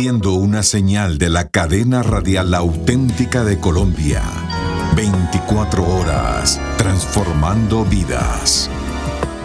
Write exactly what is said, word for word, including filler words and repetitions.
transmitiendo una señal de la cadena radial auténtica de Colombia. veinticuatro horas, transformando vidas.